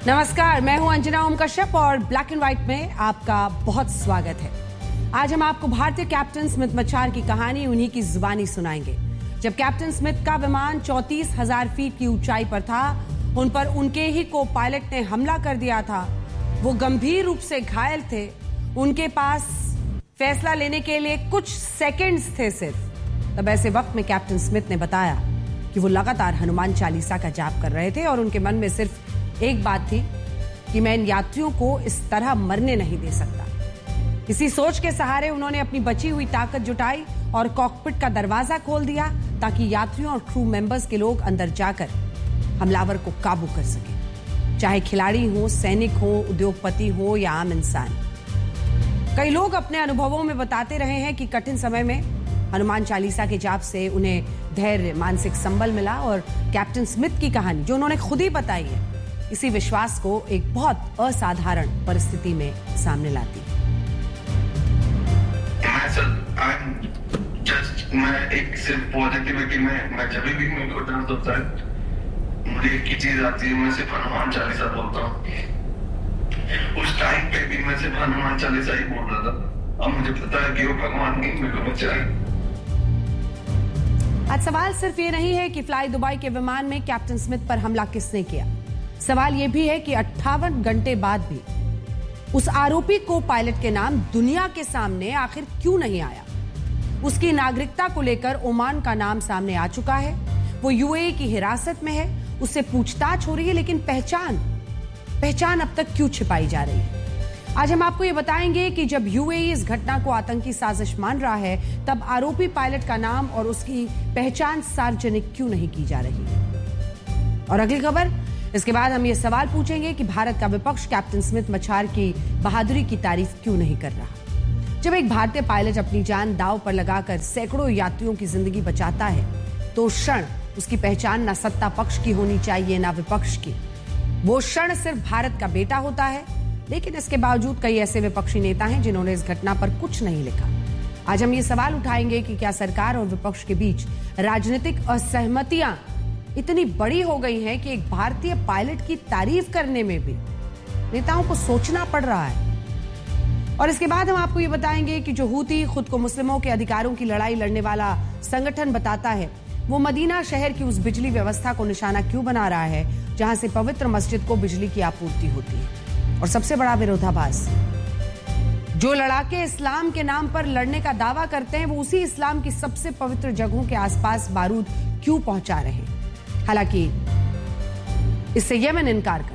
नमस्कार, मैं हूं अंजना ओम कश्यप और ब्लैक एंड व्हाइट में आपका बहुत स्वागत है। आज हम आपको भारतीय कैप्टन स्मिथ मच्छार की कहानी उन्हीं की जुबानी सुनाएंगे। जब कैप्टन स्मिथ का विमान 34,000 फीट की ऊंचाई पर था, उन पर उनके ही को पायलट ने हमला कर दिया था। वो गंभीर रूप से घायल थे। उनके पास फैसला लेने के लिए कुछ सेकेंड्स थे सिर्फ। तब ऐसे वक्त में कैप्टन स्मिथ ने बताया कि वो लगातार हनुमान चालीसा का जाप कर रहे थे और उनके मन में सिर्फ एक बात थी कि मैं इन यात्रियों को इस तरह मरने नहीं दे सकता। इसी सोच के सहारे उन्होंने अपनी बची हुई ताकत जुटाई और कॉकपिट का दरवाजा खोल दिया ताकि यात्रियों और क्रू मेंबर्स के लोग अंदर जाकर हमलावर को काबू कर सके, चाहे खिलाड़ी हो, सैनिक हो, उद्योगपति हो या आम इंसान। कई लोग अपने अनुभवों में बताते रहे हैं कि कठिन समय में हनुमान चालीसा के जाप से उन्हें धैर्य, मानसिक संबल मिला और कैप्टन स्मिथ की कहानी जो उन्होंने खुद ही बताई है, इसी विश्वास को एक बहुत असाधारण परिस्थिति में सामने लाती है। मैं एक सिर्फ पॉजिटिव है कि मैं जब भी मेरे को दर्द होता है, मुझे एक ही चीज आती है, मैं सिर्फ हनुमान चालीसा बोलता हूँ। उस टाइम पे भी मैं सिर्फ हनुमान चालीसा ही बोल रहा था। अब मुझे पता है कि वो भगवान नहीं मेरे को बचाए। आज सवाल सिर्फ ये नहीं है कि फ्लाई दुबई के विमान में कैप्टन स्मिथ पर हमला किसने किया। सवाल यह भी है कि 58 घंटे बाद भी उस आरोपी को पायलट के नाम दुनिया के सामने आखिर क्यों नहीं आया। उसकी नागरिकता को लेकर ओमान का नाम सामने आ चुका है। वो यूएई की हिरासत में है, उससे पूछताछ हो रही है, लेकिन पहचान अब तक क्यों छिपाई जा रही है। आज हम आपको ये बताएंगे कि जब यूएई इस घटना को आतंकी साजिश मान रहा है, तब आरोपी पायलट का नाम और उसकी पहचान सार्वजनिक क्यों नहीं की जा रही है। और अगली खबर, इसके बाद हम ये सवाल पूछेंगे कि भारत का विपक्ष कैप्टन स्मिथ मच्छार की बहादुरी की तारीफ क्यों नहीं कर रहा। जब एक भारतीय पायलट अपनी जान दांव पर लगाकर सैकड़ों यात्रियों की जिंदगी बचाता है, तो उस क्षण उसकी पहचान न सत्ता पक्ष की होनी चाहिए न विपक्ष की। वो क्षण सिर्फ भारत का बेटा होता है। लेकिन इसके बावजूद कई ऐसे विपक्षी नेता हैं जिन्होंने इस घटना पर कुछ नहीं लिखा। आज हम ये सवाल उठाएंगे कि क्या सरकार और विपक्ष के बीच राजनीतिक असहमतियां इतनी बड़ी हो गई हैं कि एक भारतीय पायलट की तारीफ करने में भी नेताओं को सोचना पड़ रहा है। और इसके बाद हम आपको ये बताएंगे कि जो हूती खुद को मुस्लिमों के अधिकारों की लड़ाई लड़ने वाला संगठन बताता है, वो मदीना शहर की उस बिजली व्यवस्था को निशाना क्यों बना रहा है जहां से पवित्र मस्जिद को बिजली की आपूर्ति होती है। और सबसे बड़ा विरोधाभास, जो लड़ाके इस्लाम के नाम पर लड़ने का दावा करते हैं, वो उसी इस्लाम की सबसे पवित्र जगहों के आसपास बारूद क्यों पहुंचा रहे हैं। हालांकि इससे यमन इनकार कर